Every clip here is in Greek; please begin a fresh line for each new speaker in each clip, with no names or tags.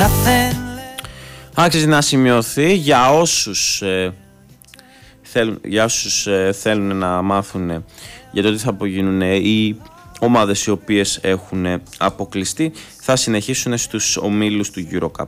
Άξιζε να σημειωθεί για όσους θέλουν να μάθουν για το τι θα απογίνουν οι ομάδες οι οποίες έχουν αποκλειστεί. Θα συνεχίσουν στους ομίλους του EuroCup.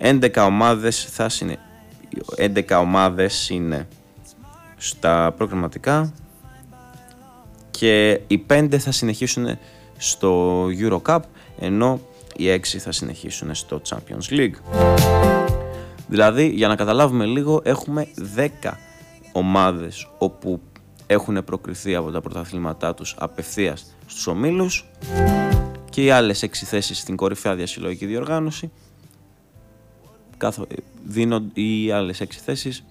11 ομάδες είναι στα προκριματικά και οι 5 θα συνεχίσουν στο EuroCup, ενώ οι 6 θα συνεχίσουν στο Champions League. Δηλαδή, για να καταλάβουμε λίγο, έχουμε 10 ομάδες όπου έχουν προκριθεί από τα πρωταθλήματά τους απευθείας στους ομίλους και οι άλλες 6 θέσεις στην κορυφαία διασυλλογική διοργάνωση. Οι άλλες 6 θέσεις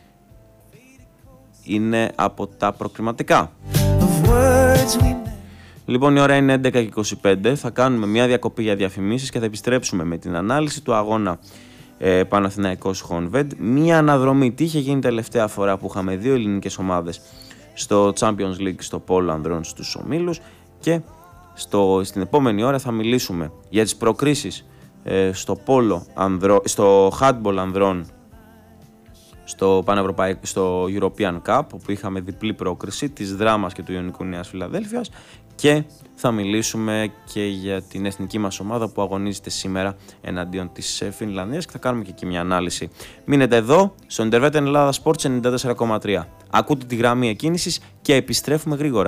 είναι από τα προκριματικά. Λοιπόν, η ώρα είναι 11:25. Θα κάνουμε μια διακοπή για διαφημίσεις και θα επιστρέψουμε με την ανάλυση του αγώνα Παναθηναϊκός Χόνβεντ. Μια αναδρομή. Τι είχε γίνει τελευταία φορά που είχαμε 2 ελληνικές ομάδες στο Champions League, στο πόλο ανδρών στους ομίλους, και στην επόμενη ώρα θα μιλήσουμε για τις προκρίσεις στο handball ανδρών στο European Cup, όπου είχαμε διπλή πρόκριση της Δράμας και του Ιωνικού Νέας Φιλαδέλφειας, και θα μιλήσουμε και για την εθνική μας ομάδα που αγωνίζεται σήμερα εναντίον της Φινλανδίας και θα κάνουμε και εκεί μια ανάλυση. Μείνετε εδώ στο Interveten Ελλάδα Sports 94,3. Ακούτε τη γραμμή εκκίνησης και επιστρέφουμε γρήγορα.